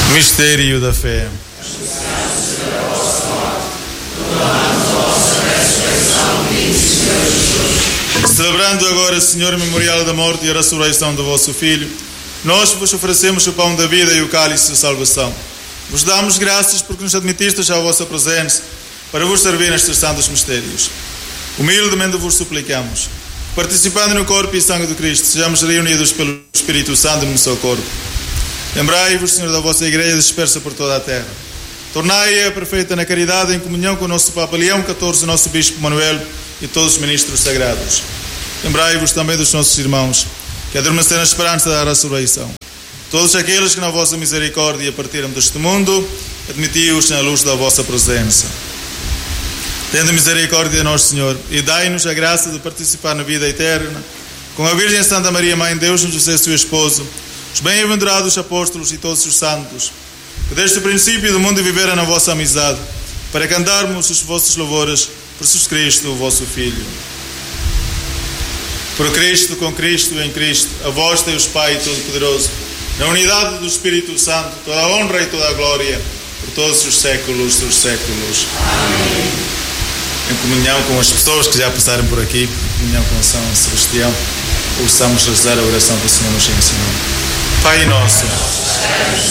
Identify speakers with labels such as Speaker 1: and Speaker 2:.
Speaker 1: Mistério da fé. Celebrando agora, Senhor, o memorial da morte e a ressurreição do vosso Filho, nós vos oferecemos o pão da vida e o cálice da salvação. Vos damos graças porque nos admitistes à vossa presença para vos servir nestes santos mistérios. Humildemente vos suplicamos, participando no corpo e sangue de Cristo, sejamos reunidos pelo Espírito Santo no seu corpo. Lembrai-vos, Senhor, da vossa Igreja dispersa por toda a terra. Tornai-a perfeita na caridade, em comunhão com o nosso Papa Leão XIV, nosso Bispo Manuel e todos os ministros sagrados. Lembrai-vos também dos nossos irmãos, que adormeceram na esperança da ressurreição. Todos aqueles que na vossa misericórdia partiram deste mundo, admiti-os na luz da vossa presença. Tende misericórdia de nós, Senhor, e dai-nos a graça de participar na vida eterna, com a Virgem Santa Maria, Mãe de Deus, e José, seu esposo, os bem-aventurados apóstolos e todos os santos, que desde o princípio do mundo viveram na vossa amizade, para cantarmos os vossos louvores por Jesus Cristo, o vosso Filho. Por Cristo, com Cristo e em Cristo, a vós Deus Pai Todo-Poderoso, na unidade do Espírito Santo, toda a honra e toda a glória, por todos os séculos dos séculos. Amém. Em comunhão com as pessoas que já passaram por aqui, em comunhão com São Sebastião, ouçamos rezar a oração que o Senhor nos ensinou. Pai nosso,